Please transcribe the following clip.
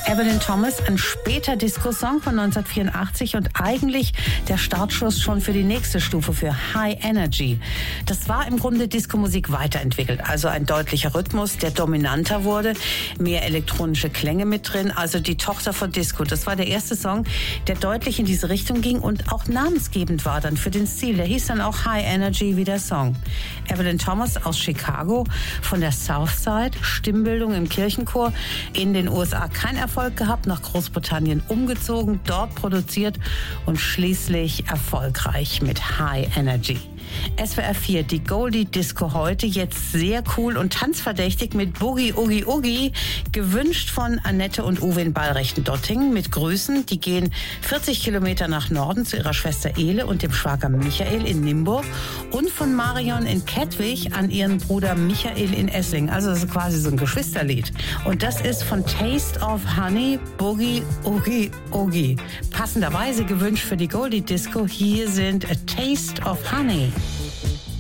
Evelyn Thomas, ein später Disco-Song von 1984 und eigentlich der Startschuss schon für die nächste Stufe, für High Energy. Das war im Grunde Disco-Musik weiterentwickelt, also ein deutlicher Rhythmus, der dominanter wurde, mehr elektronische Klänge mit drin, also die Tochter von Disco. Das war der erste Song, der deutlich in diese Richtung ging und auch namensgebend war dann für den Stil. Der hieß dann auch High Energy wie der Song. Evelyn Thomas aus Chicago, von der Southside, Stimmbildung im Kirchenchor, in den USA kein Erfolg gehabt, nach Großbritannien umgezogen, dort produziert und schließlich erfolgreich mit High Energy. SWR 4, die Goldie Disco heute, jetzt sehr cool und tanzverdächtig mit Boogie Oogie Oogie, gewünscht von Annette und Uwe in Ballrechten-Dottingen mit Grüßen. Die gehen 40 Kilometer nach Norden zu ihrer Schwester Ele und dem Schwager Michael in Nimburg und von Marion in Kettwig an ihren Bruder Michael in Esslingen. Also das ist quasi so ein Geschwisterlied. Und das ist von Taste of Honey, Boogie Oogie Oogie. Passenderweise gewünscht für die Goldie Disco, hier sind A Taste of Honey.